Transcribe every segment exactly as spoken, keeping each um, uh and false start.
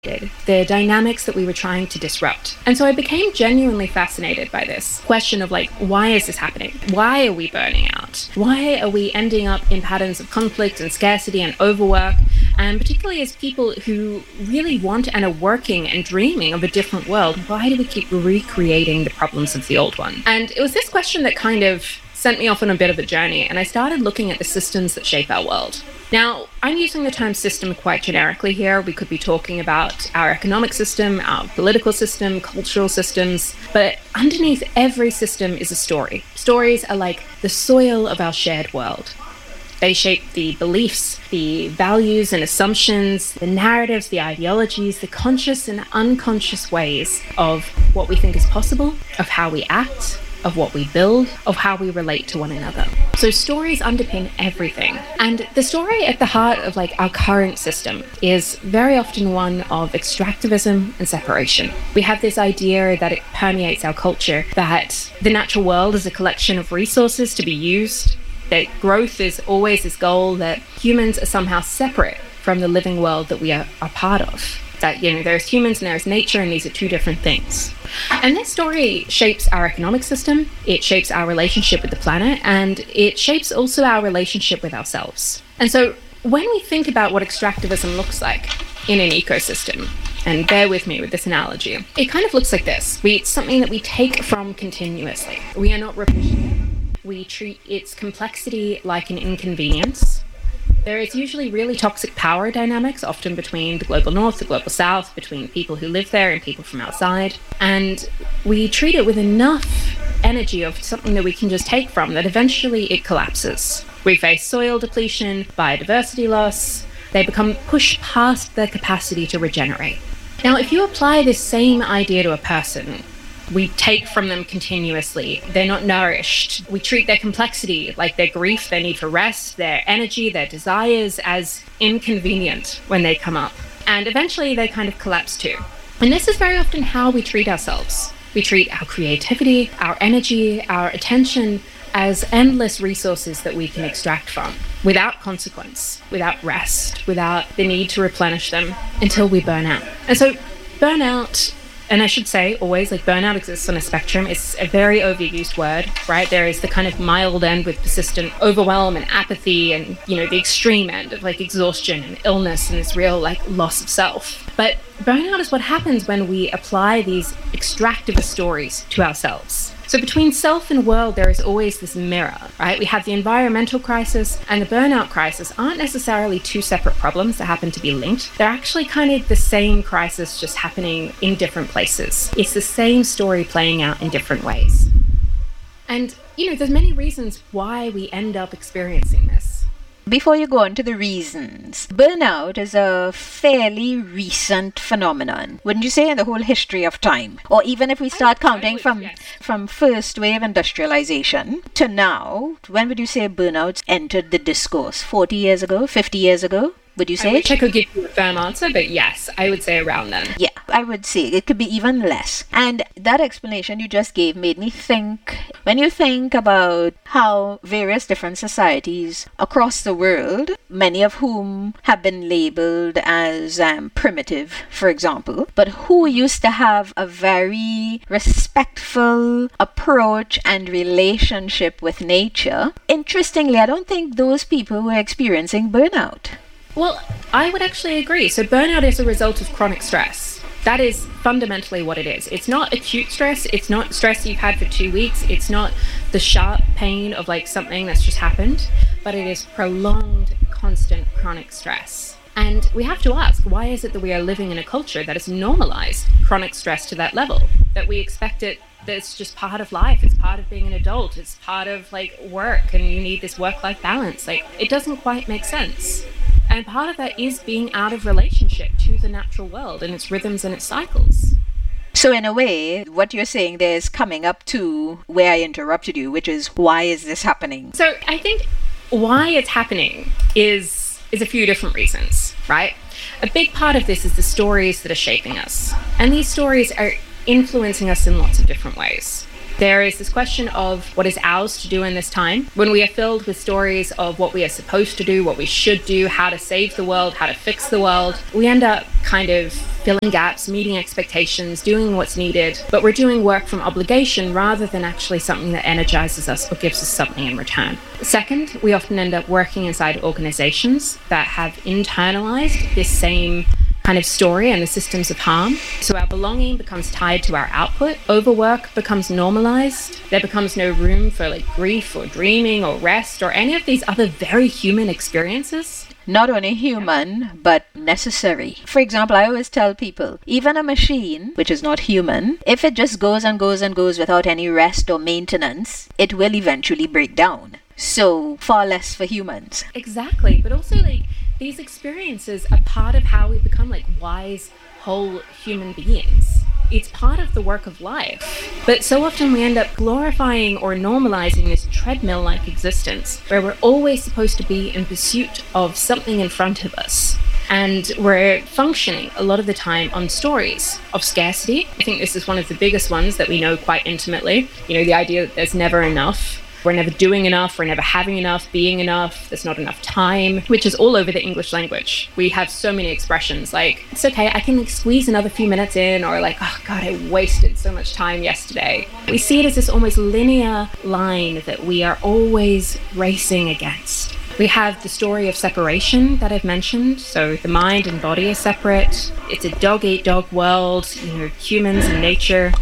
the dynamics that we were trying to disrupt. And so I became genuinely fascinated by this question of like, why is this happening? Why are we burning out? Why are we ending up in patterns of conflict and scarcity and overwork? And particularly as people who really want and are working and dreaming of a different world, why do we keep recreating the problems of the old one? And it was this question that kind of sent me off on a bit of a journey, and I started looking at the systems that shape our world. Now, I'm using the term system quite generically here. We could be talking about our economic system, our political system, cultural systems, but underneath every system is a story. Stories are like the soil of our shared world. They shape the beliefs, the values and assumptions, the narratives, the ideologies, the conscious and unconscious ways of what we think is possible, of how we act, of what we build, of how we relate to one another. So stories underpin everything. And the story at the heart of like our current system is very often one of extractivism and separation. We have this idea that it permeates our culture, that the natural world is a collection of resources to be used, that growth is always this goal, that humans are somehow separate from the living world that we are a part of. That, you know, there's humans and there's nature, and these are two different things. And this story shapes our economic system, it shapes our relationship with the planet, and it shapes also our relationship with ourselves. And so when we think about what extractivism looks like in an ecosystem, and bear with me with this analogy, it kind of looks like this. We, it's something that we take from continuously. We are not repeating it. We treat its complexity like an inconvenience. There is usually really toxic power dynamics, often between the global north, the global south, between people who live there and people from outside. And we treat it with enough energy of something that we can just take from that eventually it collapses. We face soil depletion, biodiversity loss. They become pushed past their capacity to regenerate. Now, if you apply this same idea to a person, we take from them continuously. They're not nourished. We treat their complexity, like their grief, their need for rest, their energy, their desires, as inconvenient when they come up. And eventually they kind of collapse too. And this is very often how we treat ourselves. We treat our creativity, our energy, our attention as endless resources that we can extract from without consequence, without rest, without the need to replenish them until we burn out. And so burnout, and I should say always, like, burnout exists on a spectrum. It's a very overused word, right? There is the kind of mild end with persistent overwhelm and apathy, and, you know, the extreme end of like exhaustion and illness and this real like loss of self. But burnout is what happens when we apply these extractivist stories to ourselves. So between self and world, there is always this mirror, right? We have the environmental crisis and the burnout crisis aren't necessarily two separate problems that happen to be linked. They're actually kind of the same crisis, just happening in different places. It's the same story playing out in different ways. And, you know, there's many reasons why we end up experiencing this. Before you go on to the reasons, burnout is a fairly recent phenomenon, wouldn't you say, in the whole history of time? Or even if we start I, counting I would, from, yes. from first wave industrialization to now, when would you say burnouts entered the discourse? forty years ago? fifty years ago? Would you say? I wish I could give you a firm answer, but yes, I would say around then. Yeah, I would say it could be even less. And that explanation you just gave made me think, when you think about how various different societies across the world, many of whom have been labeled as um, primitive, for example, but who used to have a very respectful approach and relationship with nature, interestingly, I don't think those people were experiencing burnout. Well, I would actually agree. So burnout is a result of chronic stress. That is fundamentally what it is. It's not acute stress. It's not stress you've had for two weeks. It's not the sharp pain of like something that's just happened, but it is prolonged, constant, chronic stress. And we have to ask, why is it that we are living in a culture that has normalized chronic stress to that level? That we expect it, that it's just part of life. It's part of being an adult. It's part of like work, and you need this work-life balance. Like, it doesn't quite make sense. And part of that is being out of relationship to the natural world and its rhythms and its cycles. So in a way, what you're saying there is coming up to where I interrupted you, which is, why is this happening? So I think why it's happening is is a few different reasons, right? A big part of this is the stories that are shaping us. And these stories are influencing us in lots of different ways. There is this question of what is ours to do in this time. When we are filled with stories of what we are supposed to do, what we should do, how to save the world, how to fix the world, we end up kind of filling gaps, meeting expectations, doing what's needed, but we're doing work from obligation rather than actually something that energizes us or gives us something in return. Second, we often end up working inside organizations that have internalized this same kind of story and the systems of harm. So our belonging becomes tied to our output. Overwork becomes normalized. There becomes no room for like grief or dreaming or rest or any of these other very human experiences. Not only human, but necessary. For example, I always tell people, even a machine, which is not human, if it just goes and goes and goes without any rest or maintenance, it will eventually break down. So far less for humans. Exactly. But also like these experiences are part of how we become like wise, whole human beings. It's part of the work of life. But so often we end up glorifying or normalizing this treadmill-like existence where we're always supposed to be in pursuit of something in front of us. And we're functioning a lot of the time on stories of scarcity. I think this is one of the biggest ones that we know quite intimately. You know, the idea that there's never enough. We're never doing enough, we're never having enough, being enough, there's not enough time, which is all over the English language. We have so many expressions like, it's okay, I can like squeeze another few minutes in, or like, oh God, I wasted so much time yesterday. We see it as this almost linear line that we are always racing against. We have the story of separation that I've mentioned. So the mind and body are separate. It's a dog-eat-dog world, you know, humans and nature.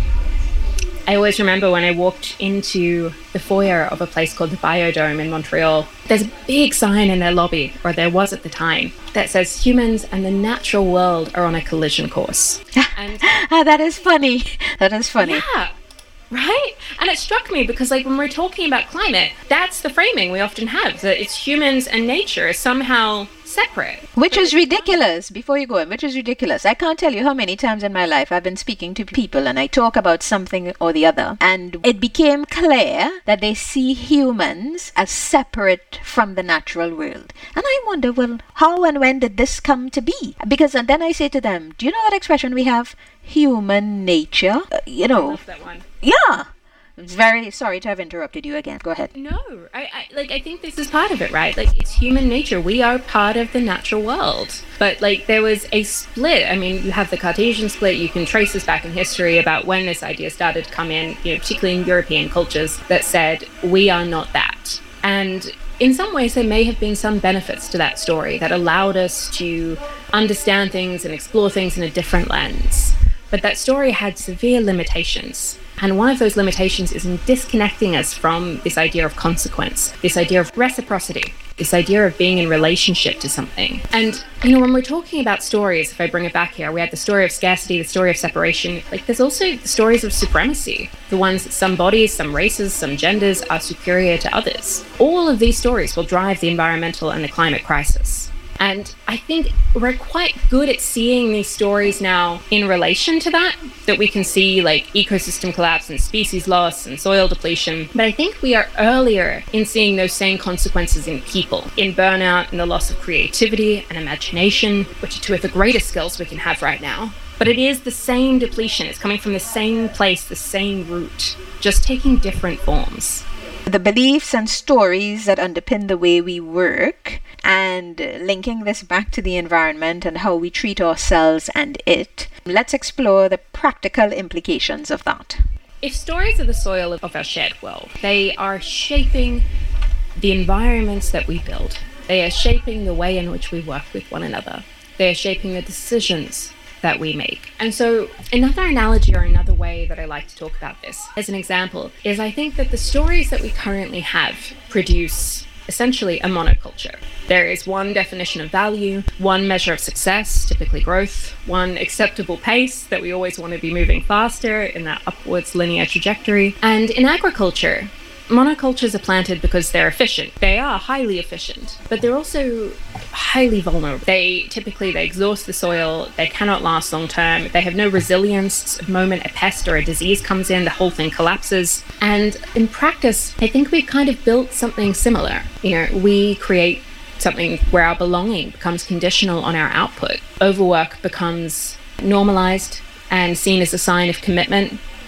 I always remember when I walked into the foyer of a place called the Biodome in Montreal, there's a big sign in their lobby, or there was at the time, that says humans and the natural world are on a collision course. And ah, that is funny. That is funny. Yeah. Right? And it struck me because like when we're talking about climate, that's the framing we often have, that it's humans and nature somehow separate. Which is ridiculous, before you go on, which is ridiculous. I can't tell you how many times in my life I've been speaking to people and I talk about something or the other, and it became clear that they see humans as separate from the natural world. And I wonder, well, how and when did this come to be? Because and then I say to them, do you know that expression we have? Human nature? Uh, you know. I love that one. Yeah. It's very sorry to have interrupted you again. Go ahead. No, I, I like I think this is part of it, right? Like it's human nature. We are part of the natural world. But like there was a split. I mean, you have the Cartesian split. You can trace this back in history about when this idea started to come in, you know, particularly in European cultures, that said we are not that. And in some ways, there may have been some benefits to that story that allowed us to understand things and explore things in a different lens. But that story had severe limitations. And one of those limitations is in disconnecting us from this idea of consequence, this idea of reciprocity, this idea of being in relationship to something. And, you know, when we're talking about stories, if I bring it back here, we had the story of scarcity, the story of separation. Like, there's also the stories of supremacy, the ones that some bodies, some races, some genders are superior to others. All of these stories will drive the environmental and the climate crisis. And I think we're quite good at seeing these stories now in relation to that, that we can see like ecosystem collapse and species loss and soil depletion. But I think we are earlier in seeing those same consequences in people, in burnout and the loss of creativity and imagination, which are two of the greatest skills we can have right now. But it is the same depletion. It's coming from the same place, the same root, just taking different forms. The beliefs and stories that underpin the way we work, and linking this back to the environment and how we treat ourselves and it, let's explore the practical implications of that. If stories are the soil of our shared world, they are shaping the environments that we build. They are shaping the way in which we work with one another. They are shaping the decisions that we make. And so another analogy or another way that I like to talk about this as an example is I think that the stories that we currently have produce essentially a monoculture. There is one definition of value, one measure of success, typically growth, one acceptable pace that we always want to be moving faster in that upwards linear trajectory. And in agriculture, monocultures are planted because they're efficient. They are highly efficient, but they're also highly vulnerable. They typically, they exhaust the soil. They cannot last long term. They have no resilience. The moment a pest or a disease comes in, the whole thing collapses. And in practice, I think we've kind of built something similar. You know, we create something where our belonging becomes conditional on our output. Overwork becomes normalized and seen as a sign of commitment.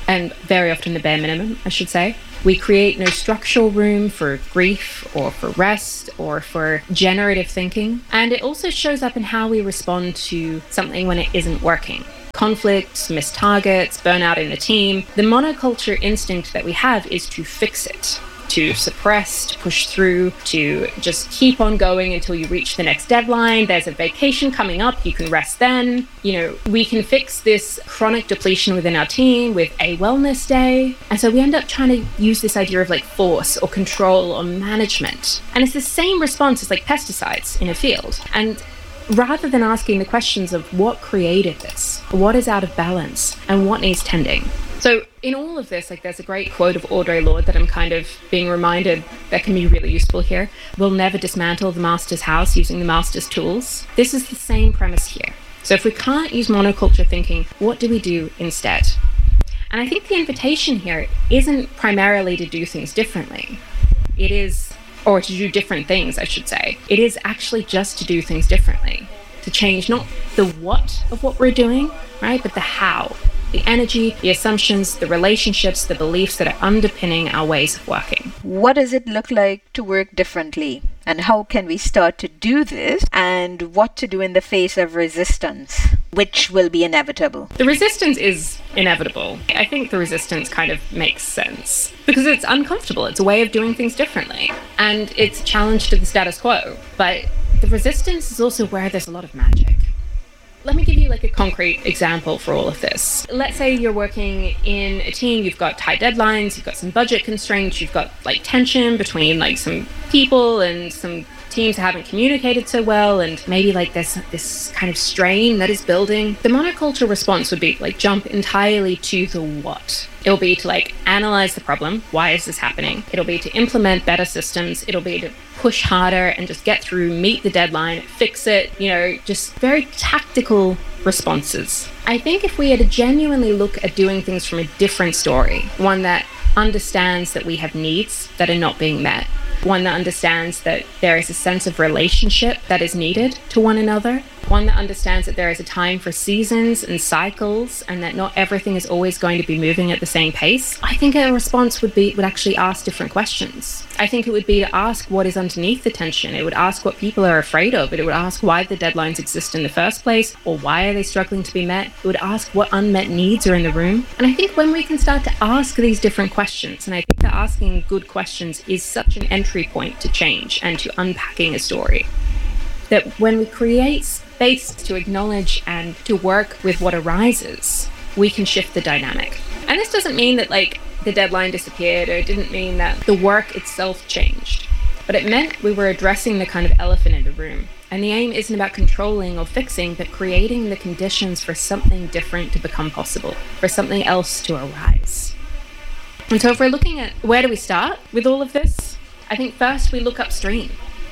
and very often the bare minimum, I should say. We create no structural room for grief or for rest or for generative thinking. And it also shows up in how we respond to something when it isn't working. Conflict, missed targets, burnout in the team. The monoculture instinct that we have is to fix it, to suppress, to push through, to just keep on going until you reach the next deadline. There's a vacation coming up, you can rest then. You know, we can fix this chronic depletion within our team with a wellness day. And so we end up trying to use this idea of like force or control or management. And it's the same response as like pesticides in a field. And rather than asking the questions of what created this, what is out of balance, and what needs tending. So in all of this, like there's a great quote of Audre Lorde that I'm kind of being reminded that can be really useful here. We'll never dismantle the master's house using the master's tools. This is the same premise here. So if we can't use monoculture thinking, what do we do instead? And I think the invitation here isn't primarily to do things differently. It is, or to do different things, I should say. It is actually just to do things differently. To change not the what of what we're doing, right, but the how. The energy, the assumptions, the relationships, the beliefs that are underpinning our ways of working. What does it look like to work differently? And how can we start to do this? And what to do in the face of resistance, which will be inevitable? The resistance is inevitable. I think the resistance kind of makes sense because it's uncomfortable. It's a way of doing things differently. And it's a challenge to the status quo. But the resistance is also where there's a lot of magic. Let me give you like a concrete example for all of this. Let's say you're working in a team, you've got tight deadlines, you've got some budget constraints, you've got like tension between like some people and some teams haven't communicated so well, and maybe like there's this kind of strain that is building. The monoculture response would be like jump entirely to the what. It'll be to like analyze the problem. Why is this happening? It'll be to implement better systems. It'll be to push harder and just get through, meet the deadline, fix it, you know, just very tactical responses. I think if we had to genuinely look at doing things from a different story, one that understands that we have needs that are not being met, one that understands that there is a sense of relationship that is needed to one another, one that understands that there is a time for seasons and cycles and that not everything is always going to be moving at the same pace, I think a response would be would actually ask different questions. I think it would be to ask what is underneath the tension. It would ask what people are afraid of. It would ask why the deadlines exist in the first place, or why are they struggling to be met. It would ask what unmet needs are in the room. And I think when we can start to ask these different questions, and I think that asking good questions is such an entry point to change and to unpacking a story, that when we create space to acknowledge and to work with what arises, we can shift the dynamic. And this doesn't mean that like the deadline disappeared, or it didn't mean that the work itself changed, but it meant we were addressing the kind of elephant in the room. And the aim isn't about controlling or fixing, but creating the conditions for something different to become possible, for something else to arise. And so if we're looking at where do we start with all of this, I think first we look upstream.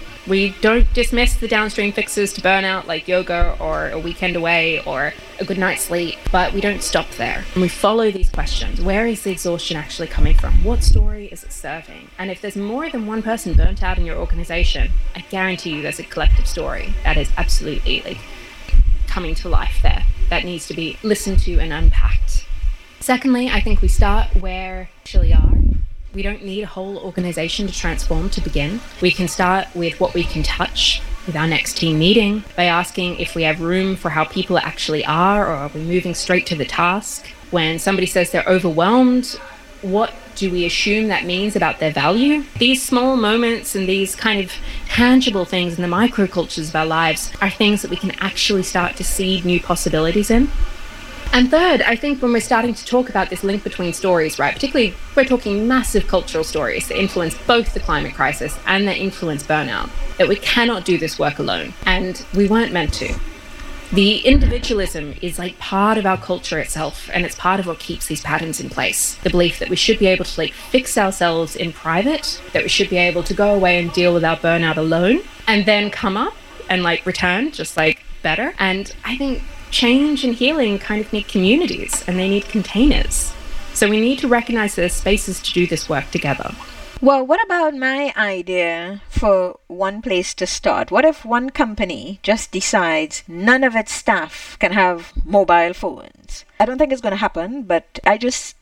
We don't dismiss the downstream fixes to burnout like yoga or a weekend away or a good night's sleep, but we don't stop there. And we follow these questions. Where is the exhaustion actually coming from? What story is it serving? And if there's more than one person burnt out in your organization, I guarantee you there's a collective story that is absolutely like coming to life there that needs to be listened to and unpacked. Secondly, I think we start where we actually are. We don't need a whole organization to transform to begin. We can start with what we can touch with our next team meeting by asking if we have room for how people actually are, or are we moving straight to the task? When somebody says they're overwhelmed, what do we assume that means about their value? These small moments and these kind of tangible things in the microcultures of our lives are things that we can actually start to seed new possibilities in. And third, I think when we're starting to talk about this link between stories, right, particularly we're talking massive cultural stories that influence both the climate crisis and that influence burnout, that we cannot do this work alone. And we weren't meant to. The individualism is like part of our culture itself, and it's part of what keeps these patterns in place. The belief that we should be able to like fix ourselves in private, that we should be able to go away and deal with our burnout alone, and then come up and like return just like better. And I think change and healing kind of need communities, and they need containers. So we need to recognize there's spaces to do this work together. Well, what about my idea for one place to start? What if one company just decides none of its staff can have mobile phones? I don't think it's going to happen, but I just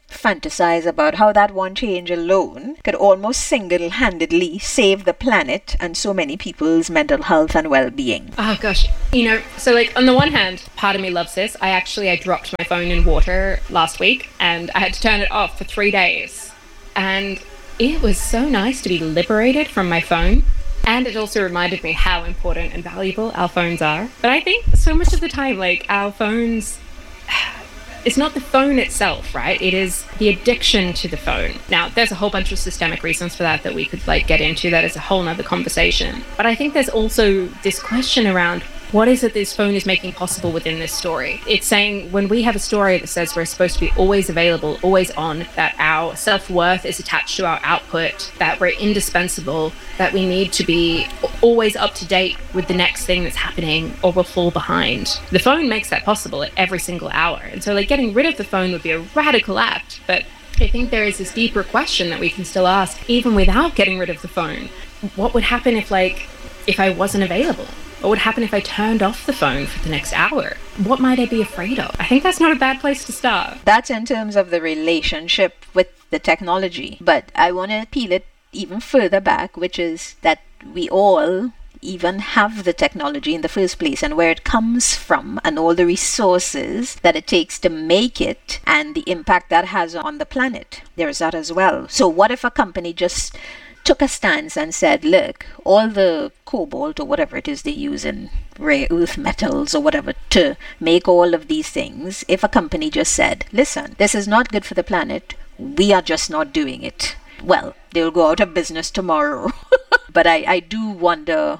fantasize about how that one change alone could almost single-handedly save the planet and so many people's mental health and well-being. Oh gosh, you know, so like on the one hand, part of me loves this. I actually, I dropped my phone in water last week and I had to turn it off for three days. And it was so nice to be liberated from my phone. And it also reminded me how important and valuable our phones are. But I think so much of the time, like our phones, it's not the phone itself, right? It is the addiction to the phone. Now, there's a whole bunch of systemic reasons for that that we could like get into. That is a whole nother conversation. But I think there's also this question around what is it this phone is making possible within this story? It's saying when we have a story that says we're supposed to be always available, always on, that our self-worth is attached to our output, that we're indispensable, that we need to be always up to date with the next thing that's happening or we'll fall behind. The phone makes that possible at every single hour. And so like getting rid of the phone would be a radical act. But I think there is this deeper question that we can still ask, even without getting rid of the phone. What would happen if like, if I wasn't available? What would happen if I turned off the phone for the next hour? What might I be afraid of? I think that's not a bad place to start. That's in terms of the relationship with the technology. But I want to peel it even further back, which is that we all even have the technology in the first place and where it comes from and all the resources that it takes to make it and the impact that has on the planet. There's that as well. So what if a company just took a stance and said, look, all the cobalt or whatever it is they use in rare earth metals or whatever to make all of these things, if a company just said, listen, this is not good for the planet, we are just not doing it, well, they'll go out of business tomorrow. But I, I do wonder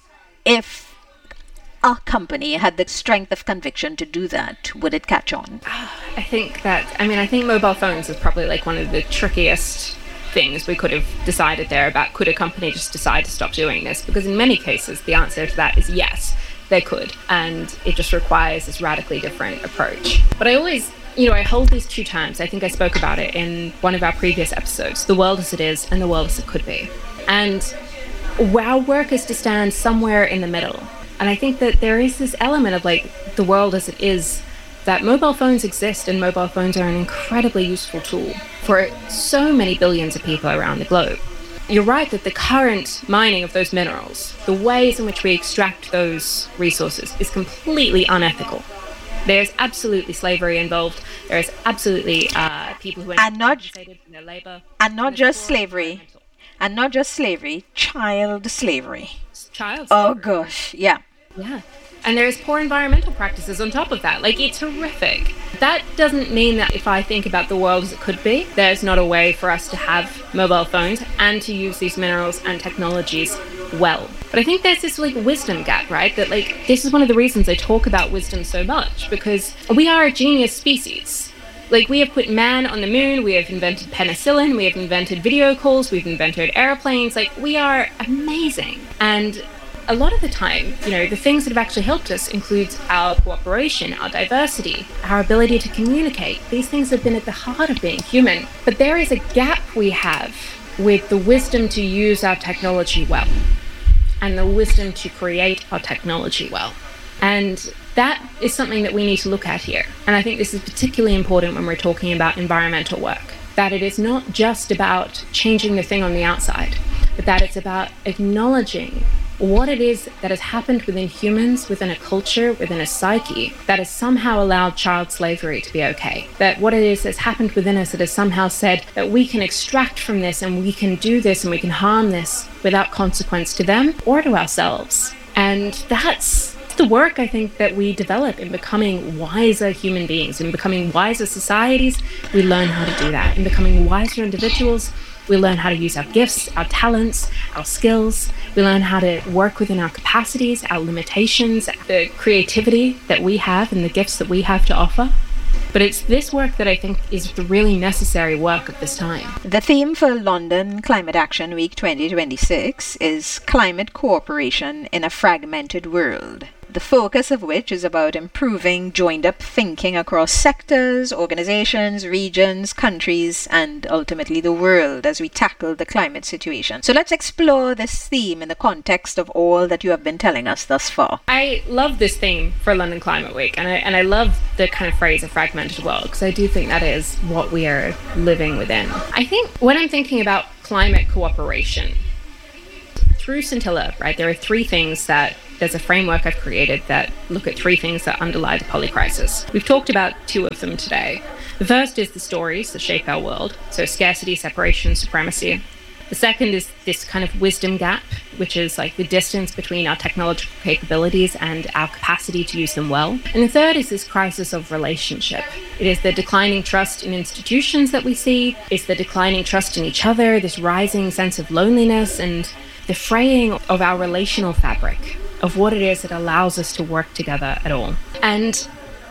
if a company had the strength of conviction to do that, would it catch on? I think that, I mean, I think mobile phones is probably like one of the trickiest things we could have decided there about could a company just decide to stop doing this, because in many cases the answer to that is yes, they could, and it just requires this radically different approach. But I always, you know, I hold these two terms. I think I spoke about it in one of our previous episodes, the world as it is and the world as it could be. And our work is to stand somewhere in the middle. And I think that there is this element of like the world as it is, that mobile phones exist and mobile phones are an incredibly useful tool for so many billions of people around the globe. You're right that the current mining of those minerals, the ways in which we extract those resources is completely unethical. There's absolutely slavery involved. There is absolutely uh, people who are and not compensated for their labor. And not just slavery. And not just slavery, child slavery. Child slavery. Oh gosh, yeah. Yeah. And there's poor environmental practices on top of that. Like, it's horrific. That doesn't mean that if I think about the world as it could be, there's not a way for us to have mobile phones and to use these minerals and technologies well. But I think there's this like wisdom gap, right? That like, this is one of the reasons I talk about wisdom so much, because we are a genius species. Like, we have put man on the moon, we have invented penicillin, we have invented video calls, we've invented airplanes. Like, we are amazing. And a lot of the time, you know, the things that have actually helped us includes our cooperation, our diversity, our ability to communicate. These things have been at the heart of being human. But there is a gap we have with the wisdom to use our technology well and the wisdom to create our technology well. And that is something that we need to look at here. And I think this is particularly important when we're talking about environmental work, that it is not just about changing the thing on the outside, but that it's about acknowledging what it is that has happened within humans, within a culture, within a psyche, that has somehow allowed child slavery to be okay. That what it is that's happened within us that has somehow said that we can extract from this and we can do this and we can harm this without consequence to them or to ourselves. And that's the work, I think, that we develop in becoming wiser human beings, in becoming wiser societies. We learn how to do that. In becoming wiser individuals, we learn how to use our gifts, our talents, our skills. We learn how to work within our capacities, our limitations, the creativity that we have and the gifts that we have to offer. But it's this work that I think is the really necessary work of this time. The theme for London Climate Action Week twenty twenty-six is Climate Cooperation in a Fragmented World. the focus of which is about improving joined-up thinking across sectors, organizations, regions, countries, and ultimately the world as we tackle the climate situation. So let's explore this theme in the context of all that you have been telling us thus far. I love this theme for London Climate Week, and I, and I love the kind of phrase a fragmented world, because I do think that is what we are living within. I think when I'm thinking about climate cooperation, through Scintilla, right, there are three things that, there's a framework I've created that look at three things that underlie the polycrisis. We've talked about two of them today. The first is the stories that shape our world, so scarcity, separation, supremacy. The second is this kind of wisdom gap, which is like the distance between our technological capabilities and our capacity to use them well. And the third is this crisis of relationship. It is the declining trust in institutions that we see. It's the declining trust in each other, this rising sense of loneliness, and the fraying of our relational fabric, of what it is that allows us to work together at all. And,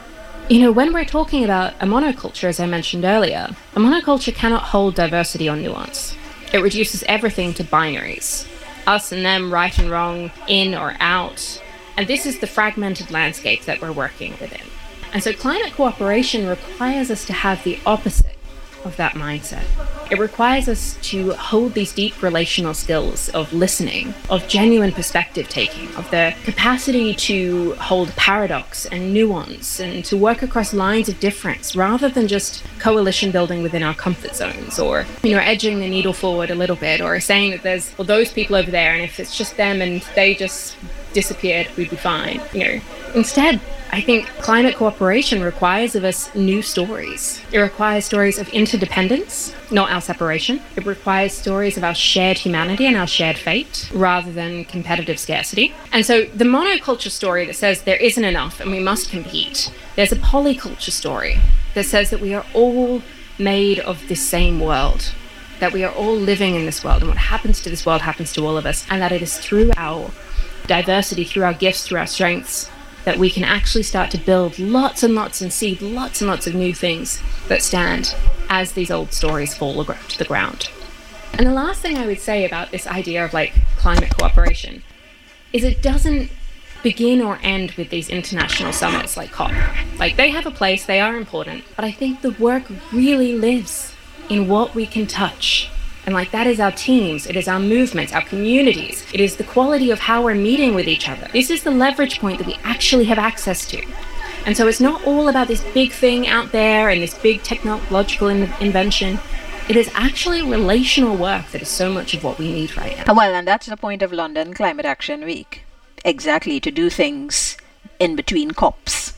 you know, when we're talking about a monoculture, as I mentioned earlier, a monoculture cannot hold diversity or nuance. It reduces everything to binaries. Us and them, right and wrong, in or out. And this is the fragmented landscape that we're working within. And so climate cooperation requires us to have the opposite of that mindset. It requires us to hold these deep relational skills of listening, of genuine perspective taking, of the capacity to hold paradox and nuance and to work across lines of difference rather than just coalition building within our comfort zones, or, you know, edging the needle forward a little bit, or saying that there's, well, those people over there, and if it's just them and they just disappeared, we'd be fine. You know, instead, I think climate cooperation requires of us new stories. It requires stories of interdependence, not our separation. It requires stories of our shared humanity and our shared fate, rather than competitive scarcity. And so the monoculture story that says there isn't enough and we must compete, there's a polyculture story that says that we are all made of this same world, that we are all living in this world, and what happens to this world happens to all of us, and that it is through our diversity, through our gifts, through our strengths, that we can actually start to build lots and lots and seed lots and lots of new things that stand as these old stories fall to the ground. And the last thing I would say about this idea of like climate cooperation is it doesn't begin or end with these international summits like COP. Like, they have a place, they are important, but I think the work really lives in what we can touch. And like, that is our teams, it is our movements, our communities, it is the quality of how we're meeting with each other. This is the leverage point that we actually have access to. And so it's not all about this big thing out there and this big technological in- invention. It is actually relational work that is so much of what we need right now. Well, and that's the point of London Climate Action Week. Exactly, to do things in between COPs.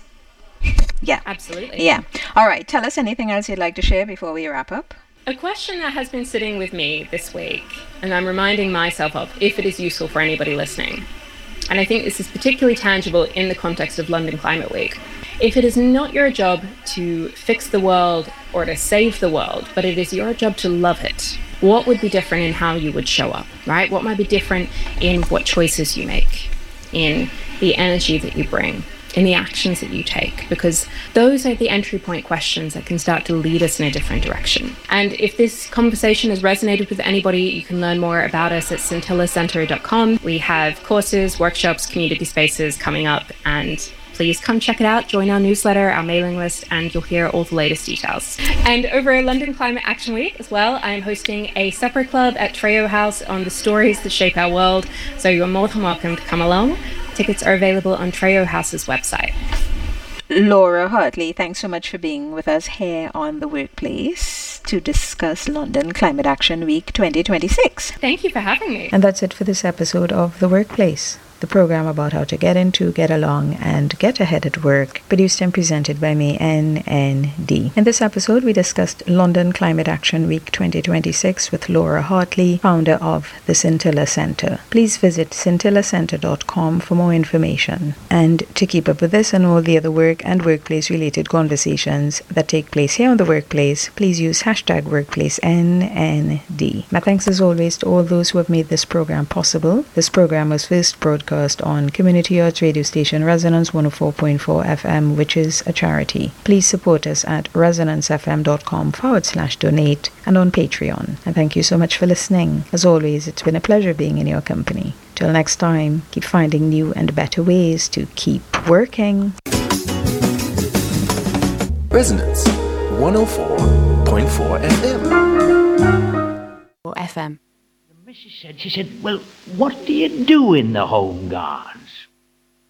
Yeah. Absolutely. Yeah. All right, tell us anything else you'd like to share before we wrap up. A question that has been sitting with me this week, and I'm reminding myself of, if it is useful for anybody listening, and I think this is particularly tangible in the context of London Climate Week. If it is not your job to fix the world or to save the world, but it is your job to love it, what would be different in how you would show up, right? What might be different in what choices you make, in the energy that you bring, in the actions that you take, because those are the entry point questions that can start to lead us in a different direction. And if this conversation has resonated with anybody, you can learn more about us at scintilla center dot com. We have courses, workshops, community spaces coming up, and please come check it out. Join our newsletter, our mailing list, and you'll hear all the latest details. And over London Climate Action Week as well, I am hosting a supper club at Trejo House on the stories that shape our world. So you're more than welcome to come along. Tickets are available on Trejo House's website. Laura Hartley, thanks so much for being with us here on The Workplace to discuss London Climate Action Week twenty twenty-six. Thank you for having me. And that's it for this episode of The Workplace, the program about how to get into, get along, and get ahead at work, produced and presented by me, N N D. In this episode, we discussed London Climate Action Week twenty twenty-six with Laura Hartley, founder of the Scintilla Center. Please visit scintilla center dot com for more information. And to keep up with this and all the other work and workplace-related conversations that take place here on The Workplace, please use hashtag workplace N N D. My thanks as always to all those who have made this program possible. This program was first broadcast broadcast on community arts radio station Resonance one oh four point four F M, which is a charity. Please support us at resonancefm.com forward slash donate and on Patreon. And thank you so much for listening. As always, it's been a pleasure being in your company. Till next time, keep finding new and better ways to keep working. Resonance one oh four point four F M. F M. The missus said, she said, well, what do you do in the Home Guards?